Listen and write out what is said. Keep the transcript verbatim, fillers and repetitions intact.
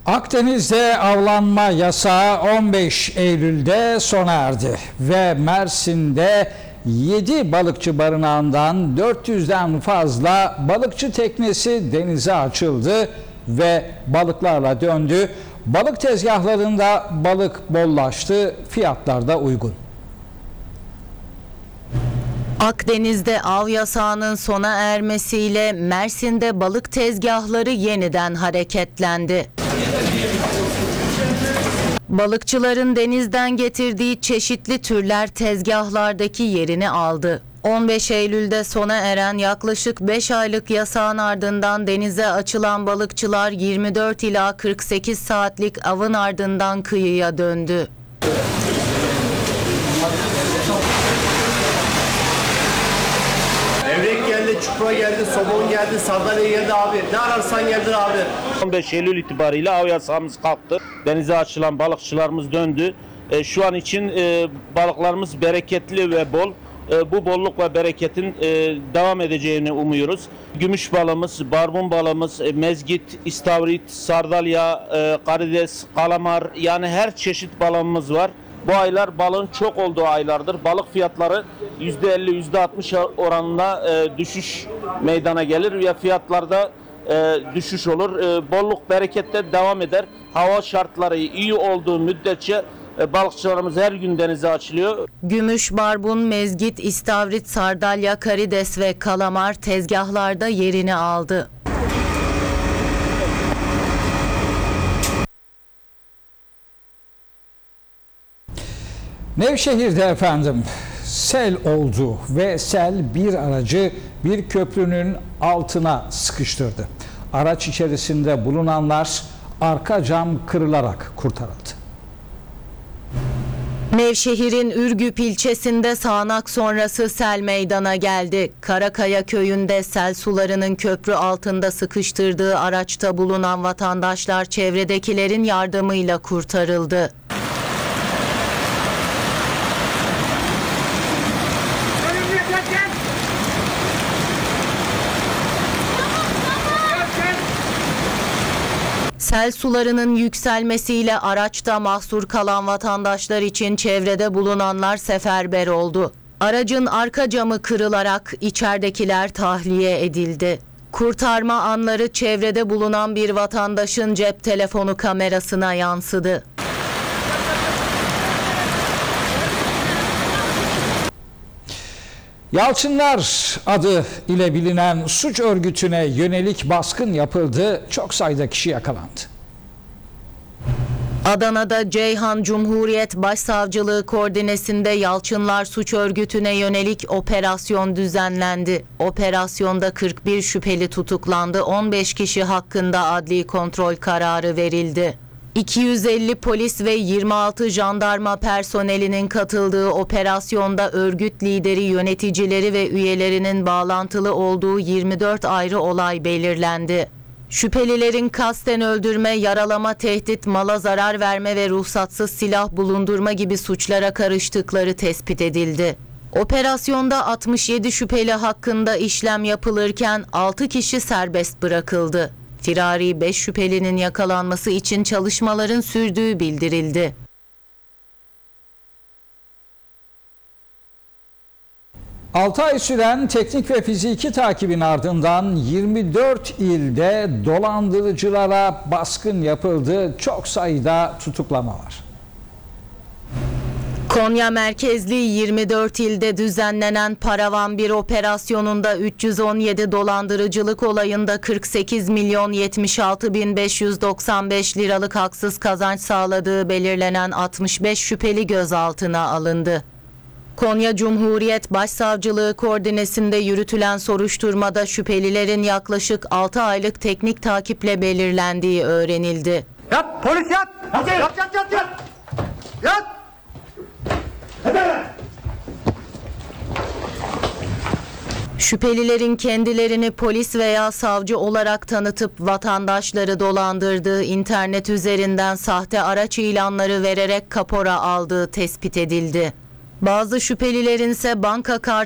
Akdeniz'de avlanma yasağı on beş Eylül'de sona erdi ve Mersin'de yedi balıkçı barınağından dört yüzden fazla balıkçı teknesi denize açıldı ve balıklarla döndü. Balık tezgahlarında balık bollaştı, fiyatlar da uygun. Akdeniz'de av yasağının sona ermesiyle Mersin'de balık tezgahları yeniden hareketlendi. Balıkçıların denizden getirdiği çeşitli türler tezgahlardaki yerini aldı. on beş Eylül'de sona eren yaklaşık beş aylık yasağın ardından denize açılan balıkçılar yirmi dört ila kırk sekiz saatlik avın ardından kıyıya döndü. Levrek geldi, çupra geldi, somon geldi, sardalya geldi abi. Ne ararsan geldi abi. on beş Eylül itibariyle av yasağımız kalktı. Denize açılan balıkçılarımız döndü. E, şu an için e, balıklarımız bereketli ve bol. E, bu bolluk ve bereketin e, devam edeceğini umuyoruz. Gümüş balığımız, barbun balığımız, e, mezgit, istavrit, sardalya, e, karides, kalamar, yani her çeşit balığımız var. Bu aylar balığın çok olduğu aylardır. Balık fiyatları yüzde elli yüzde altmış oranında e, düşüş meydana gelir ve fiyatlarda e, düşüş olur. E, bolluk berekette devam eder. Hava şartları iyi olduğu müddetçe e, balıkçılarımız her gün denize açılıyor. Gümüş, barbun, mezgit, istavrit, sardalya, karides ve kalamar tezgahlarda yerini aldı. Nevşehir'de efendim sel oldu ve sel bir aracı bir köprünün altına sıkıştırdı. Araç içerisinde bulunanlar arka cam kırılarak kurtarıldı. Nevşehir'in Ürgüp ilçesinde sağanak sonrası sel meydana geldi. Karakaya köyünde sel sularının köprü altında sıkıştırdığı araçta bulunan vatandaşlar çevredekilerin yardımıyla kurtarıldı. Sel sularının yükselmesiyle araçta mahsur kalan vatandaşlar için çevrede bulunanlar seferber oldu. Aracın arka camı kırılarak içeridekiler tahliye edildi. Kurtarma anları çevrede bulunan bir vatandaşın cep telefonu kamerasına yansıdı. Yalçınlar adı ile bilinen suç örgütüne yönelik baskın yapıldı. Çok sayıda kişi yakalandı. Adana'da Ceyhan Cumhuriyet Başsavcılığı koordinesinde Yalçınlar suç örgütüne yönelik operasyon düzenlendi. Operasyonda kırk bir şüpheli tutuklandı. on beş kişi hakkında adli kontrol kararı verildi. iki yüz elli polis ve yirmi altı jandarma personelinin katıldığı operasyonda örgüt lideri, yöneticileri ve üyelerinin bağlantılı olduğu yirmi dört ayrı olay belirlendi. Şüphelilerin kasten öldürme, yaralama, tehdit, mala zarar verme ve ruhsatsız silah bulundurma gibi suçlara karıştıkları tespit edildi. Operasyonda altmış yedi şüpheli hakkında işlem yapılırken altı kişi serbest bırakıldı. Firari beş şüphelinin yakalanması için çalışmaların sürdüğü bildirildi. altı ay süren teknik ve fiziki takibin ardından yirmi dört ilde dolandırıcılara baskın yapıldı. Çok sayıda tutuklama var. Konya merkezli yirmi dört ilde düzenlenen Paravan bir operasyonunda üç yüz on yedi dolandırıcılık olayında kırk sekiz milyon yetmiş altı bin beş yüz doksan beş liralık haksız kazanç sağladığı belirlenen altmış beş şüpheli gözaltına alındı. Konya Cumhuriyet Başsavcılığı koordinesinde yürütülen soruşturmada şüphelilerin yaklaşık altı aylık teknik takiple belirlendiği öğrenildi. Yat polis yat. Yat yat yat yat. Yat. Yat. Şüphelilerin kendilerini polis veya savcı olarak tanıtıp vatandaşları dolandırdığı, internet üzerinden sahte araç ilanları vererek kapora aldığı tespit edildi. Bazı şüphelilerin ise banka kartı